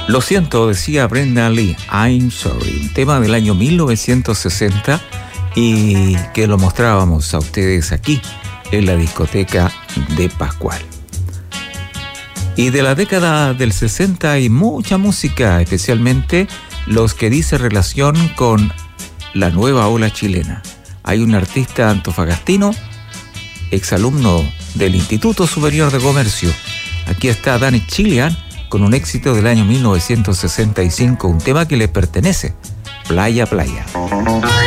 Lo siento, decía Brenda Lee, I'm Sorry, un tema del año 1960 y que lo mostrábamos a ustedes aquí en la discoteca de Pascual. Y de la década del 60 hay mucha música, especialmente los que dice relación con la nueva ola chilena. Hay un artista antofagastino, exalumno del Instituto Superior de Comercio. Aquí está Danny Chilean con un éxito del año 1965, un tema que le pertenece, Playa Playa.